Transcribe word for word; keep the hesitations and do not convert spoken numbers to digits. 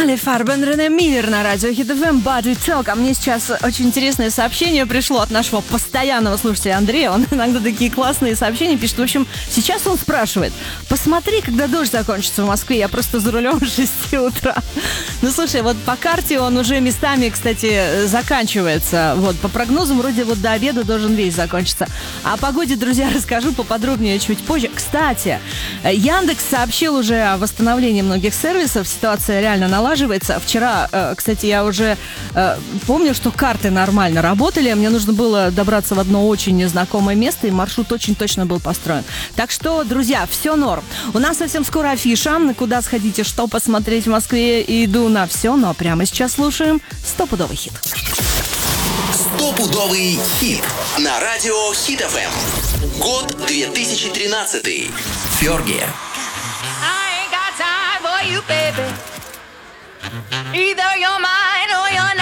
Оли Фарбен, Рене Миллер на радио Хит эф эм, Body Talk. А мне сейчас очень интересное сообщение пришло от нашего постоянного слушателя Андрея. Он иногда такие классные сообщения пишет. В общем, сейчас он спрашивает: посмотри, когда дождь закончится в Москве. Я просто за рулем с шести утра. Ну, слушай, вот по карте он уже местами, кстати, заканчивается. Вот, по прогнозам, вроде вот до обеда должен весь закончиться. А о погоде, друзья, расскажу поподробнее чуть позже. Кстати, Яндекс сообщил уже о восстановлении многих сервисов. Ситуация реально налаживается. Вчера, кстати, я уже помню, что карты нормально работали. Мне нужно было добраться в одно очень незнакомое место, и маршрут очень точно был построен. Так что, друзья, все норм. У нас совсем скоро афиша. Куда сходите, что посмотреть в Москве. Иду на все, но прямо сейчас слушаем стопудовый хит. Стопудовый хит на радио Хит эф эм. Год две тысячи тринадцатый. Фёрги. You, baby. Either you're mine or you're not.